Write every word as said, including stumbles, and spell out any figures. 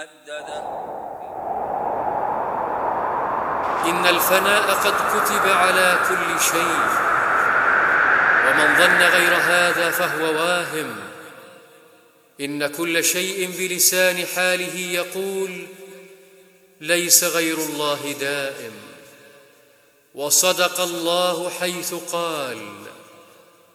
إن الفناء قد كتب على كل شيء، ومن ظن غير هذا فهو واهم. إن كل شيء بلسان حاله يقول: ليس غير الله دائم. وصدق الله حيث قال: